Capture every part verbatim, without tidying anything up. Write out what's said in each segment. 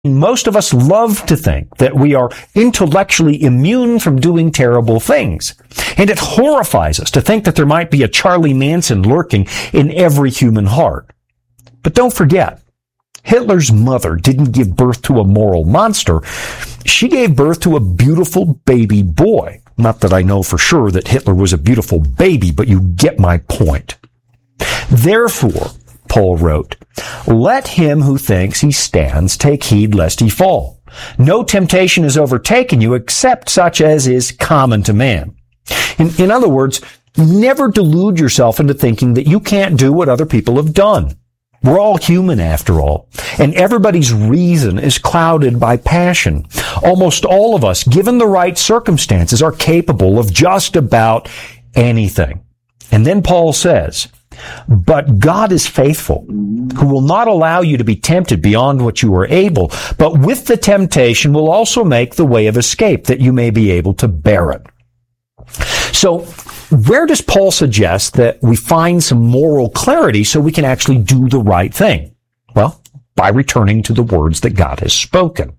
Most of us love to think that we are intellectually immune from doing terrible things. And it horrifies us to think that there might be a Charlie Manson lurking in every human heart. But don't forget, Hitler's mother didn't give birth to a moral monster. She gave birth to a beautiful baby boy. Not that I know for sure that Hitler was a beautiful baby, but you get my point. Therefore, Paul wrote, let him who thinks he stands take heed lest he fall. No temptation has overtaken you except such as is common to man. In, in other words, never delude yourself into thinking that you can't do what other people have done. We're all human after all, and everybody's reason is clouded by passion. Almost all of us, given the right circumstances, are capable of just about anything. And then Paul says, but God is faithful, who will not allow you to be tempted beyond what you are able, but with the temptation will also make the way of escape that you may be able to bear it. So, where does Paul suggest that we find some moral clarity so we can actually do the right thing? Well, by returning to the words that God has spoken.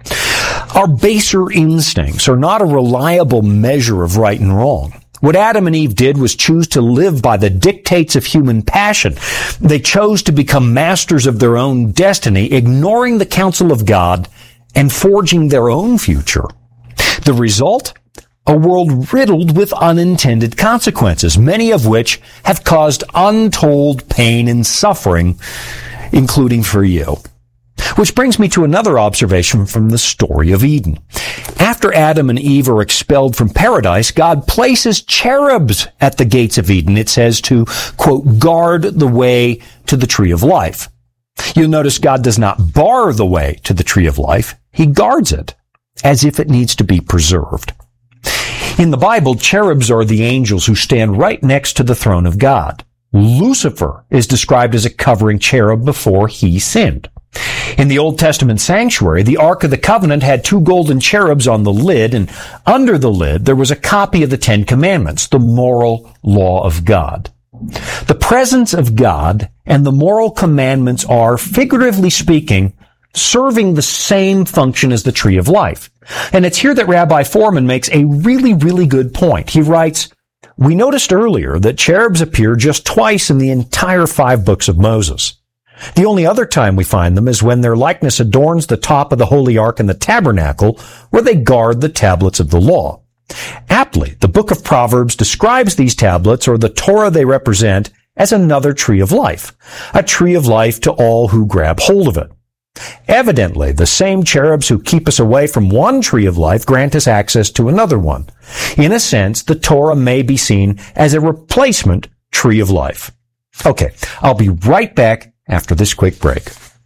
Our baser instincts are not a reliable measure of right and wrong. What Adam and Eve did was choose to live by the dictates of human passion. They chose to become masters of their own destiny, ignoring the counsel of God and forging their own future. The result? A world riddled with unintended consequences, many of which have caused untold pain and suffering, including for you. Which brings me to another observation from the story of Eden. After Adam and Eve are expelled from paradise, God places cherubs at the gates of Eden. It says to, quote, guard the way to the tree of life. You'll notice God does not bar the way to the tree of life. He guards it as if it needs to be preserved. In the Bible, cherubs are the angels who stand right next to the throne of God. Lucifer is described as a covering cherub before he sinned. In the Old Testament sanctuary, the Ark of the Covenant had two golden cherubs on the lid, and under the lid there was a copy of the Ten Commandments, the moral law of God. The presence of God and the moral commandments are, figuratively speaking, serving the same function as the tree of life. And it's here that Rabbi Foreman makes a really, really good point. He writes, we noticed earlier that cherubs appear just twice in the entire five books of Moses. The only other time we find them is when their likeness adorns the top of the Holy Ark in the tabernacle, where they guard the tablets of the law. Aptly, the book of Proverbs describes these tablets, or the Torah they represent, as another tree of life, a tree of life to all who grab hold of it. Evidently, the same cherubs who keep us away from one tree of life grant us access to another one. In a sense, the Torah may be seen as a replacement tree of life. Okay, I'll be right back after this quick break.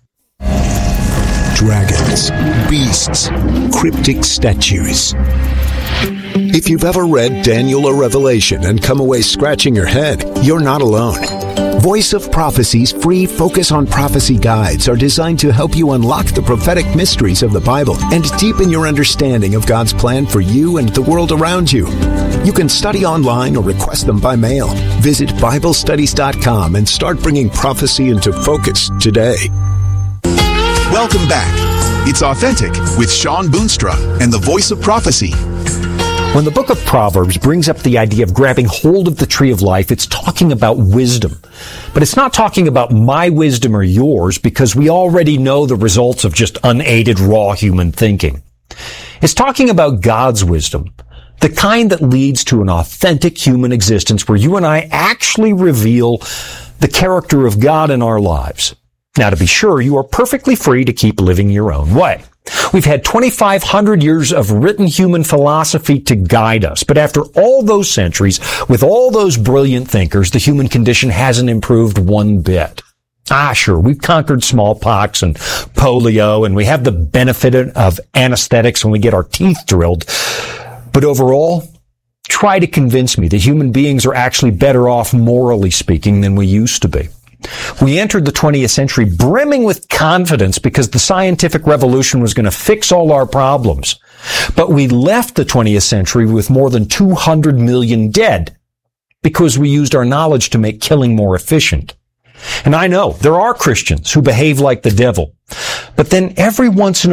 Dragons, beasts, cryptic statues. If you've ever read Daniel or Revelation and come away scratching your head, you're not alone. Voice of Prophecy's free Focus on Prophecy guides are designed to help you unlock the prophetic mysteries of the Bible and deepen your understanding of God's plan for you and the world around you. You can study online or request them by mail. Visit Bible Studies dot com and start bringing prophecy into focus today. Welcome back. It's Authentic with Sean Boonstra and the Voice of Prophecy. When the book of Proverbs brings up the idea of grabbing hold of the tree of life, it's talking about wisdom. But it's not talking about my wisdom or yours, because we already know the results of just unaided, raw human thinking. It's talking about God's wisdom, the kind that leads to an authentic human existence where you and I actually reveal the character of God in our lives. Now, to be sure, you are perfectly free to keep living your own way. We've had twenty-five hundred years of written human philosophy to guide us. But after all those centuries, with all those brilliant thinkers, the human condition hasn't improved one bit. Ah, sure, we've conquered smallpox and polio, and we have the benefit of anesthetics when we get our teeth drilled. But overall, try to convince me that human beings are actually better off, morally speaking, than we used to be. We entered the twentieth century brimming with confidence because the scientific revolution was going to fix all our problems. But we left the twentieth century with more than two hundred million dead because we used our knowledge to make killing more efficient. And I know there are Christians who behave like the devil. But then every once in a